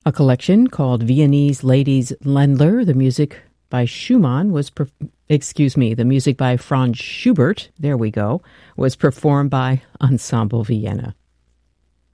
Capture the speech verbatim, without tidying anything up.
A collection called Viennese Ladies Ländler, the music by Schumann was, per- excuse me, the music by Franz Schubert, there we go, was performed by Ensemble Vienna.